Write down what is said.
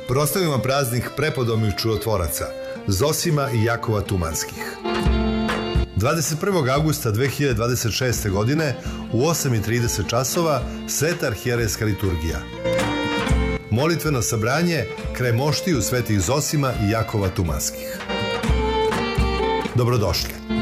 proslavimo praznik prepodobnih čudotvoraca Zosima i Jakova Tumanskih. 21. augusta 2026. godine u 8:30 časova Sveta arhijerejska liturgija. Molitveno sabranje kraj moštiju svetih Zosima i Jakova Tumanskih. Dobrodošli.